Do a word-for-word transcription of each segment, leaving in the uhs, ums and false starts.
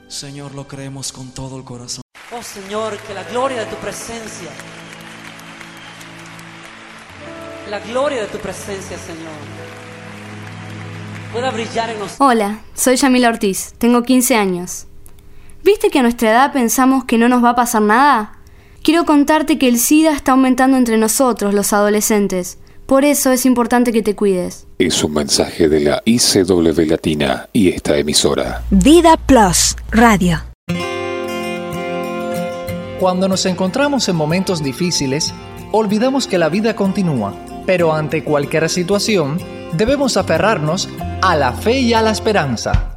Señor, lo creemos con todo el corazón. Oh Señor, que la gloria de tu presencia, la gloria de tu presencia, Señor, pueda brillar en nosotros. Hola, soy Yamila Ortiz, tengo quince años. ¿Viste que a nuestra edad pensamos que no nos va a pasar nada? Quiero contarte que el SIDA está aumentando entre nosotros, los adolescentes. Por eso es importante que te cuides. Es un mensaje de la I C W Latina y esta emisora. Vida Plus Radio. Cuando nos encontramos en momentos difíciles, olvidamos que la vida continúa, pero ante cualquier situación, debemos aferrarnos a la fe y a la esperanza.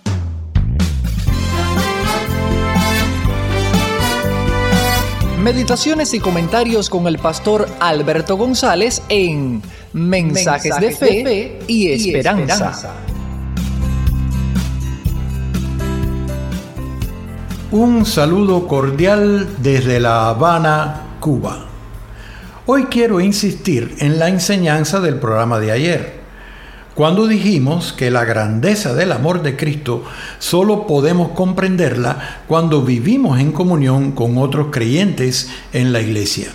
Meditaciones y comentarios con el pastor Alberto González en Mensajes, Mensajes de, fe de Fe y Esperanza. Y esperanza. Un saludo cordial desde La Habana, Cuba. Hoy quiero insistir en la enseñanza del programa de ayer, cuando dijimos que la grandeza del amor de Cristo solo podemos comprenderla cuando vivimos en comunión con otros creyentes en la iglesia.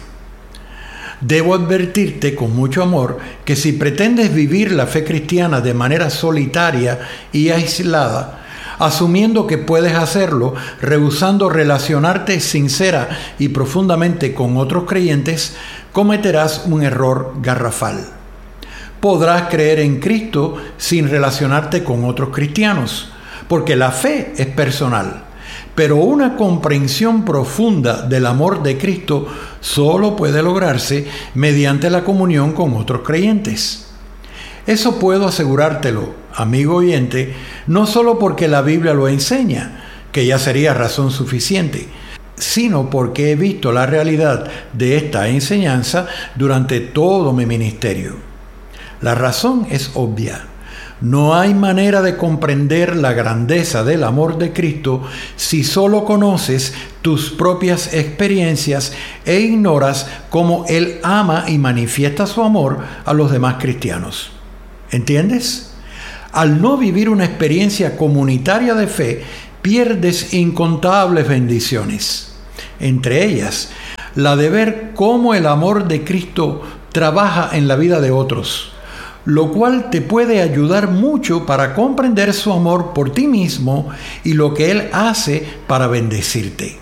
Debo advertirte con mucho amor que si pretendes vivir la fe cristiana de manera solitaria y aislada, asumiendo que puedes hacerlo rehusando relacionarte sincera y profundamente con otros creyentes, cometerás un error garrafal. Podrás creer en Cristo sin relacionarte con otros cristianos, porque la fe es personal. Pero una comprensión profunda del amor de Cristo solo puede lograrse mediante la comunión con otros creyentes. Eso puedo asegurártelo, amigo oyente, no solo porque la Biblia lo enseña, que ya sería razón suficiente, sino porque he visto la realidad de esta enseñanza durante todo mi ministerio. La razón es obvia. No hay manera de comprender la grandeza del amor de Cristo si solo conoces tus propias experiencias e ignoras cómo Él ama y manifiesta su amor a los demás cristianos. ¿Entiendes? Al no vivir una experiencia comunitaria de fe, pierdes incontables bendiciones. Entre ellas, la de ver cómo el amor de Cristo trabaja en la vida de otros, lo cual te puede ayudar mucho para comprender su amor por ti mismo y lo que Él hace para bendecirte.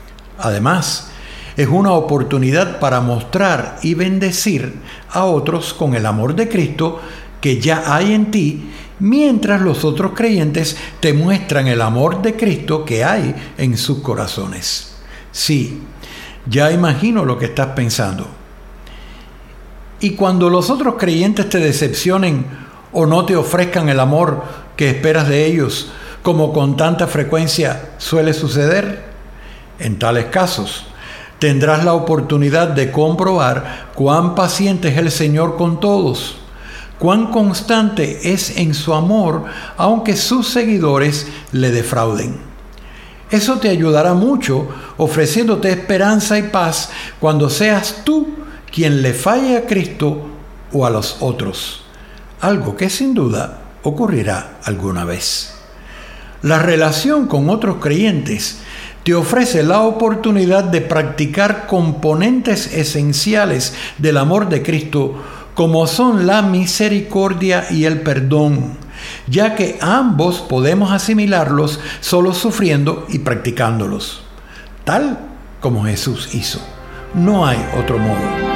Además, es una oportunidad para mostrar y bendecir a otros con el amor de Cristo que ya hay en ti, mientras los otros creyentes te muestran el amor de Cristo que hay en sus corazones. Sí, ya imagino lo que estás pensando. Y cuando los otros creyentes te decepcionen o no te ofrezcan el amor que esperas de ellos, como con tanta frecuencia suele suceder, en tales casos tendrás la oportunidad de comprobar cuán paciente es el Señor con todos, cuán constante es en su amor, aunque sus seguidores le defrauden. Eso te ayudará mucho, ofreciéndote esperanza y paz cuando seas tú quien le falle a Cristo o a los otros, algo que sin duda ocurrirá alguna vez. La relación con otros creyentes te ofrece la oportunidad de practicar componentes esenciales del amor de Cristo, como son la misericordia y el perdón, ya que ambos podemos asimilarlos solo sufriendo y practicándolos, tal como Jesús hizo. No hay otro modo.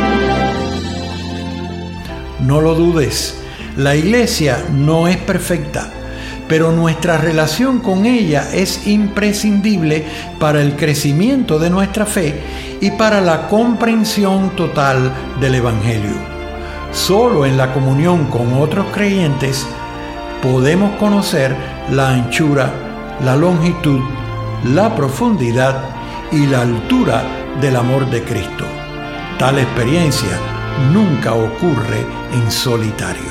No lo dudes, la iglesia no es perfecta, pero nuestra relación con ella es imprescindible para el crecimiento de nuestra fe y para la comprensión total del Evangelio. Solo en la comunión con otros creyentes podemos conocer la anchura, la longitud, la profundidad y la altura del amor de Cristo. Tal experiencia nunca ocurre en solitario.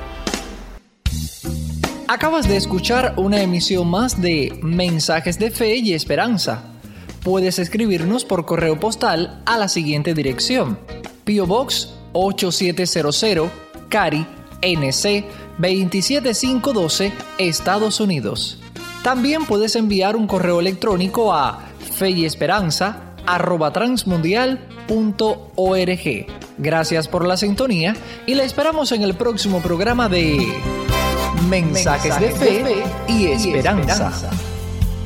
Acabas de escuchar una emisión más de Mensajes de Fe y Esperanza. Puedes escribirnos por correo postal a la siguiente dirección: P O Box ocho siete cero cero, Cary, N C dos siete cinco uno dos, Estados Unidos. También puedes enviar un correo electrónico a feyesperanza arroba transmundial punto org. Gracias por la sintonía y la esperamos en el próximo programa de Mensajes, Mensajes de, fe de Fe y Esperanza. Y esperanza.